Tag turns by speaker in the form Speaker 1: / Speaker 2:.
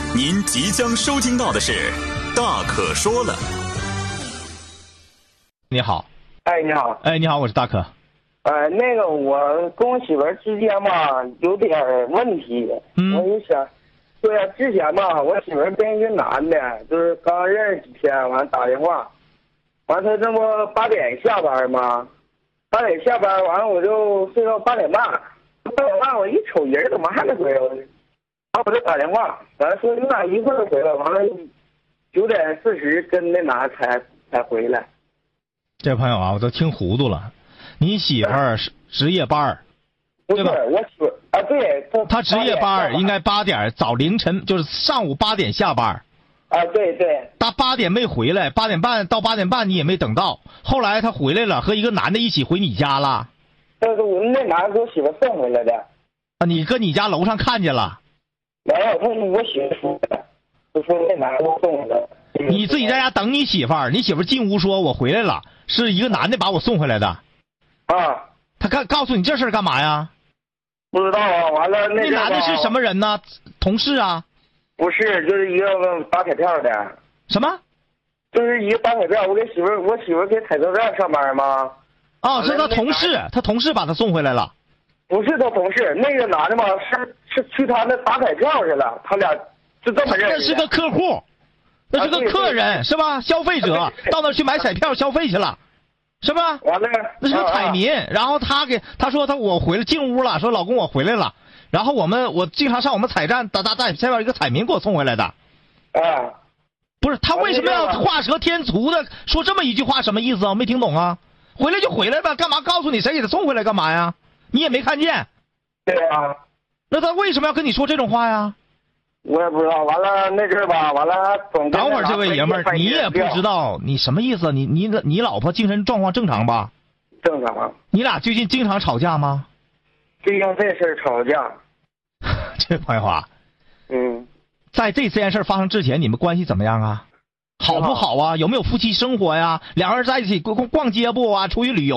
Speaker 1: 您即将收听到的是《大可说了》。
Speaker 2: 你好。
Speaker 3: 哎，你好。
Speaker 2: 哎，你好，我是大可。
Speaker 3: 那个我跟我媳妇儿之间吧有点问题，我就想，对呀，之前吧我媳妇儿跟一个男的，就是刚认识几天，完打电话，完他这不8点下班吗？8点下班，完了我就睡到8点半，8点半我一瞅人怎么还没回来，完我就打电话，完了说你俩一会儿回来，完了9点40跟那男的才回来。
Speaker 2: 这位朋友啊，我都听糊涂了。你媳妇儿是值夜班，对吧？
Speaker 3: 我媳妇啊，对，
Speaker 2: 她值夜班应该8点，早凌晨就是上午8点下班。
Speaker 3: 啊，对对。
Speaker 2: 她8点没回来，8点半到8点半你也没等到，后来她回来了，和一个男的一起回你家了。
Speaker 3: 那男的给我媳妇送回来的。
Speaker 2: 啊，你搁你家楼上看见了？
Speaker 3: 没有，他是我媳妇说的，就说那男的给我送回来。
Speaker 2: 你自己在家等你媳妇儿，你媳妇儿进屋说我回来了，是一个男的把我送回来的。
Speaker 3: 啊，
Speaker 2: 他告诉你这事儿干嘛呀？
Speaker 3: 不知道啊，完了
Speaker 2: 那男的是什么人呢？同事啊？
Speaker 3: 不是，就是一个打彩票的。
Speaker 2: 什么？
Speaker 3: 就是一个打彩票，我媳妇给彩票站上班吗？
Speaker 2: 哦，是他同事，他同事把他送回来了。
Speaker 3: 不是他同事，那个男的嘛，是去他那打彩票去了，他俩就这么认识的。
Speaker 2: 那是个客户，那是个客人，是吧？消费者到那去买彩票消费去了。是吧？
Speaker 3: 完了，
Speaker 2: 那是个彩民，然后他说我回来进屋了，说老公我回来了，然后我经常上我们彩站打彩票，一个彩民给我送回来的。
Speaker 3: 啊，
Speaker 2: 不是他为什么要画蛇添足的说这么一句话？什么意思啊？我没听懂啊！回来就回来吧，干嘛告诉你谁给他送回来干嘛呀？你也没看见。
Speaker 3: 对啊。
Speaker 2: 那他为什么要跟你说这种话呀？
Speaker 3: 我也不知道，完了那阵儿吧，完了总
Speaker 2: 等会儿这位爷们儿，你也不知道你什么意思？你老婆精神状况正常吧？
Speaker 3: 正常。
Speaker 2: 你俩最近经常吵架吗？
Speaker 3: 就因这事儿吵架。
Speaker 2: 这朋友啊，在这件事发生之前，你们关系怎么样啊？好不好啊？有没有夫妻生活呀？两个人在一起逛街不啊？出去旅游